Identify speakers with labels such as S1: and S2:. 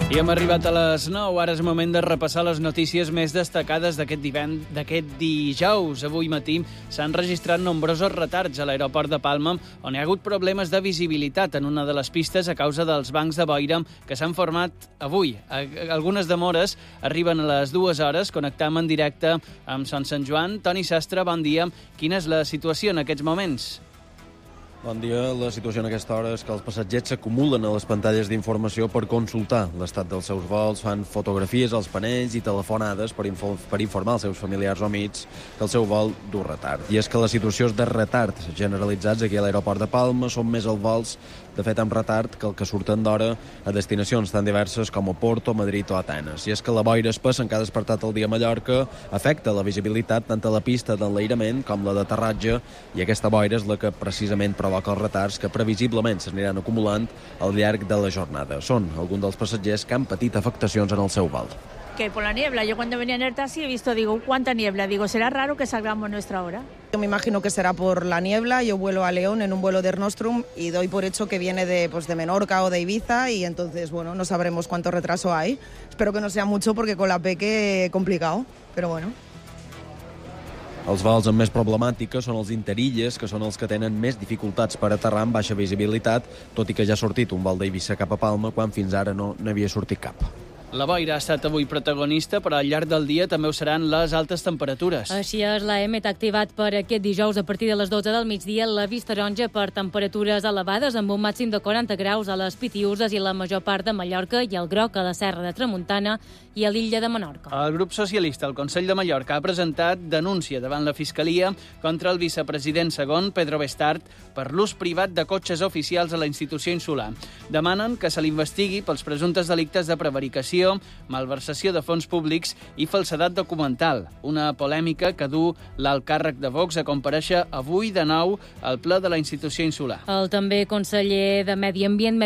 S1: I hem arribat a les 9, ara és moment de repassar les notícies més destacades d'aquest dijous. Avui matí s'han registrat nombrosos retards a l'aeroport de Palma, on hi ha hagut problemes de visibilitat en una de les pistes a causa dels bancs de boira que s'han format avui. Algunes demores arriben a les 2 hores. Connectam en directe amb Son Sant Joan. Toni Sastre, bon dia. Quina és la situació en aquests moments?
S2: Bon dia. La situació en aquesta hora és que els passatgers s'acumulen a les pantalles d'informació per consultar l'estat dels seus vols, fan fotografies als panells i telefonades per informar els seus familiars o amics que el seu vol du retard. I és que la situació és de retard generalitzats aquí a l'aeroport de Palma. Són més els vols, de fet, amb retard que el que surten d'hora a destinacions tan diverses com Oporto, Madrid o Atenes. I és que la boira espessa que ha despertat el dia a Mallorca afecta la visibilitat tant a la pista d'enlairament com la d'aterratge, i aquesta boira és la que precisament provoca els retards que previsiblement s'aniran acumulant al llarg de la jornada. Són alguns dels passatgers que han patit afectacions en el seu vol.
S3: Que por la niebla. Yo cuando venía en el taxi he visto, digo, ¿cuánta niebla? Digo, será raro que salgamos nuestra hora.
S4: Yo me imagino que será por la niebla. Yo vuelo a León en un vuelo de Air Nostrum y doy por hecho que viene de Menorca o de Ibiza, y entonces, bueno, no sabremos cuánto retraso hay. Espero que no sea mucho porque con la peque complicado, pero bueno.
S2: Els vols amb més problemàtica són els interilles, que són els que tenen més dificultats per aterrar amb baixa visibilitat, tot i que ja ha sortit un vol d'Eivissa cap a Palma, quan fins ara no n'havia sortit cap.
S1: La boira ha estat avui protagonista, però al llarg del dia també ho seran les altes temperatures.
S5: Així és, l'AEMET ha activat per aquest dijous a partir de les 12 del migdia l'avís taronja per temperatures elevades amb un màxim de 40 graus a les Pitiüses i la major part de Mallorca, i el groc a la Serra de Tramuntana i a l'illa de Menorca.
S1: El grup socialista al Consell de Mallorca ha presentat denúncia davant la Fiscalia contra el vicepresident segon, Pedro Bestart, per l'ús privat de cotxes oficials a la institució insular. Demanen que se l'investigui pels presumptes delictes de prevaricació, malversació de fons públics i falsedat documental, una polèmica que du l'alt càrrec de Vox a comparèixer avui de nou al ple de la institució insular.
S5: El també conseller de Medi Ambient,